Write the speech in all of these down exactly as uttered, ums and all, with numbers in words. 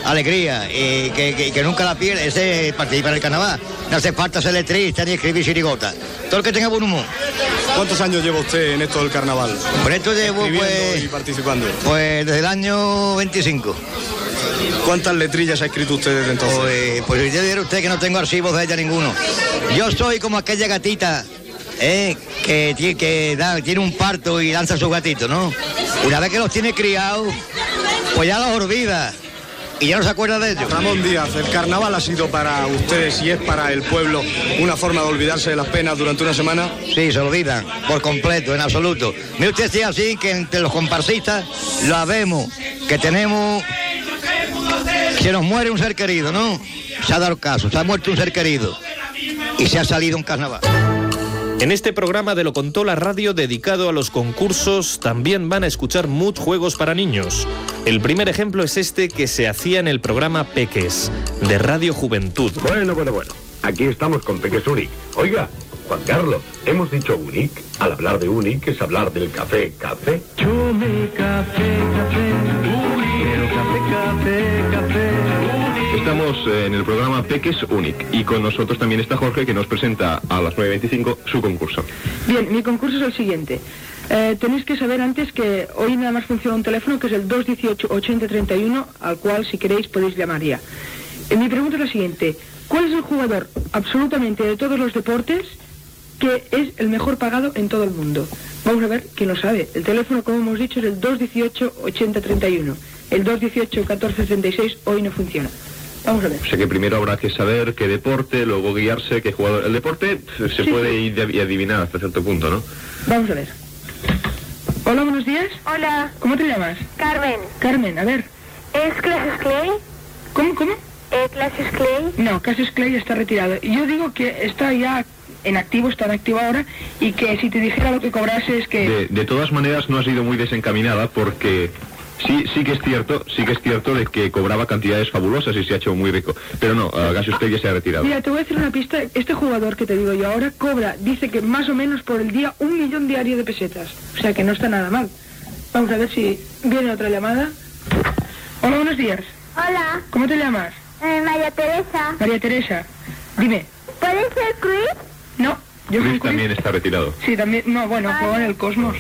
alegría y que, que, que nunca la pierde, ese participa en el carnaval. No hace falta ser letrista ni escribir chirigota. Todo el que tenga buen humor. ¿Cuántos años lleva usted en esto del carnaval? Por esto llevo pues, y participando. Pues desde el año veinticinco. ¿Cuántas letrillas ha escrito usted desde entonces? Pues, pues yo diré usted que no tengo archivos de ella ninguno. Yo soy como aquella gatita eh, que, tiene, que da, tiene un parto y lanza a sus gatitos, ¿no? Una vez que los tiene criados, pues ya los olvida y ya no se acuerda de ellos. Ramón Díaz, el carnaval ha sido para ustedes y es para el pueblo una forma de olvidarse de las penas durante una semana. Sí, se olvidan por completo, en absoluto. Mire usted, sí, así que entre los comparsistas lo vemos, que tenemos, se nos muere un ser querido, ¿no? Se ha dado el caso, se ha muerto un ser querido y se ha salido un carnaval. En este programa de Lo Contó la Radio dedicado a los concursos también van a escuchar muchos juegos para niños. El primer ejemplo es este que se hacía en el programa Peques, de Radio Juventud. Bueno, bueno, bueno. Aquí estamos con Peques Unic. Oiga, Juan Carlos, hemos dicho Unic. Al hablar de Unic es hablar del café, café. Chume, café, café, Unic, café, café, café. Estamos en el programa Peques Unic y con nosotros también está Jorge, que nos presenta a las nueve y veinticinco su concurso. Bien, mi concurso es el siguiente. Eh, tenéis que saber antes que hoy nada más funciona un teléfono que es el dos dieciocho ochenta treinta y uno, al cual si queréis podéis llamar ya. Eh, mi pregunta es la siguiente. ¿Cuál es el jugador absolutamente de todos los deportes que es el mejor pagado en todo el mundo? Vamos a ver quién lo sabe. El teléfono, como hemos dicho, es el dos dieciocho ochenta treinta y uno. El dos dieciocho catorce treinta y seis hoy no funciona. Vamos a ver. O sea que primero habrá que saber qué deporte, luego guiarse qué jugador. El deporte se sí, puede sí. ir y adivinar hasta cierto punto, ¿no? Vamos a ver. Hola, buenos días. Hola. ¿Cómo te llamas? Carmen. Carmen, a ver. ¿Es Cassius Clay? ¿Cómo, cómo? ¿Eh, Cassius Clay? No, Cassius Clay está retirado. Y yo digo que está ya en activo, está en activo ahora, y que si te dijera lo que cobrase es que... De, de todas maneras no ha sido muy desencaminada porque... Sí, sí que es cierto, sí que es cierto de que cobraba cantidades fabulosas y se ha hecho muy rico. Pero no, Cassius Clay ya se ha retirado. Mira, te voy a decir una pista. Este jugador que te digo yo ahora cobra, dice que más o menos por el día un millón diario de pesetas. O sea que no está nada mal. Vamos a ver si viene otra llamada. Hola, buenos días. Hola. ¿Cómo te llamas? Eh, María Teresa. María Teresa. Dime. ¿Puede ser Chris? No. Yo Chris soy también está retirado. Sí, también. No, bueno, juego en el Cosmos.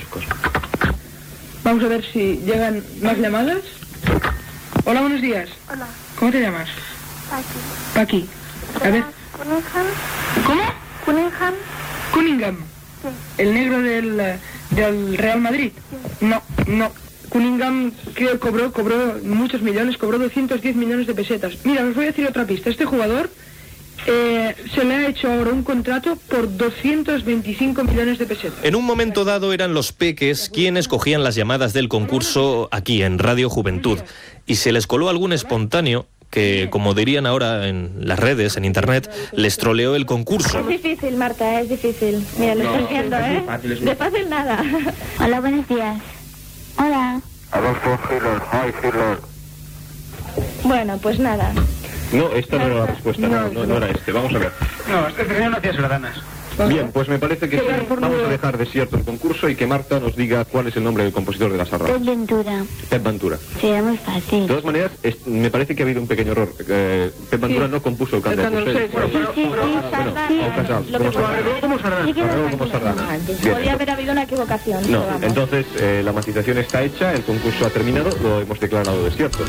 Vamos a ver si llegan más llamadas. Hola, buenos días. Hola. ¿Cómo te llamas? Paqui. Paqui. A ver. Cunningham. ¿Cómo? Cunningham. Cunningham. Sí. ¿El negro del, del Real Madrid? Sí. No, no. Cunningham creo que cobró, cobró muchos millones, cobró doscientos diez millones de pesetas. Mira, os voy a decir otra pista. Este jugador eh, se le ha hecho ahora un contrato por doscientos veinticinco millones de pesetas. En un momento dado eran los Peques quienes cogían las llamadas del concurso aquí en Radio Juventud y se les coló algún espontáneo que, como dirían ahora en las redes, en internet, les troleó el concurso. Es difícil, Marta, es difícil. Mira, lo estoy viendo, ¿eh? De fácil nada. Hola, buenos días. Hola. Adolfo Hitler, hi Hitler. Bueno, pues nada. No, esta no era la respuesta, no, no, no era este. Vamos a ver. No, este sería una ciudadanas. Bien, pues me parece que sí. Vamos a dejar desierto el concurso y que Marta nos diga cuál es el nombre del compositor de la sarra. Pep Ventura. Pep Ventura. Sí, era muy fácil. De todas maneras, es, me parece que ha habido un pequeño error. Eh, Pep Ventura Sí. no compuso el canto de El Porcel. Canto del Sí, sí, sí, Sardana. o Casals, Lo que como Sardana. Arregló como Sardana. Sí que Arregló era como fácil. Sardana. Bien. Podría haber habido una equivocación. No, pero vamos. entonces eh, la matización está hecha, el concurso ha terminado, lo hemos declarado desierto.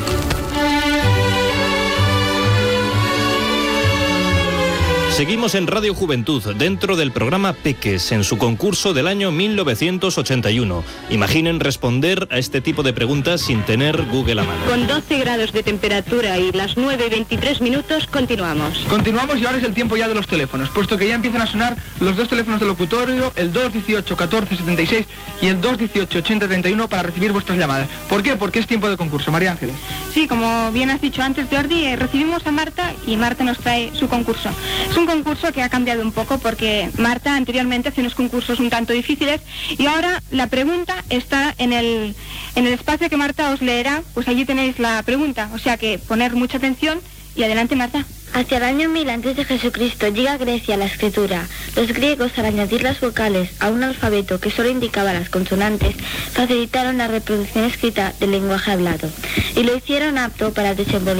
Seguimos en Radio Juventud, dentro del programa Peques, en su concurso del año mil novecientos ochenta y uno. Imaginen responder a este tipo de preguntas sin tener Google a mano. Con doce grados de temperatura y las nueve y veintitrés minutos, continuamos. Continuamos y ahora es el tiempo ya de los teléfonos, puesto que ya empiezan a sonar los dos teléfonos del locutorio, el dos dieciocho catorce setenta y seis y el dos dieciocho ochenta treinta y uno para recibir vuestras llamadas. ¿Por qué? Porque es tiempo de concurso. María Ángeles. Sí, como bien has dicho antes, Jordi, eh, recibimos a Marta y Marta nos trae su concurso. Es un concurso que ha cambiado un poco porque Marta anteriormente hacía unos concursos un tanto difíciles y ahora la pregunta está en el, en el espacio que Marta os leerá, pues allí tenéis la pregunta, o sea que poner mucha atención y adelante, Marta. Hacia el año mil antes de Jesucristo llega a Grecia la escritura. Los griegos, al añadir las vocales a un alfabeto que solo indicaba las consonantes, facilitaron la reproducción escrita del lenguaje hablado y lo hicieron apto para el desenvolvimiento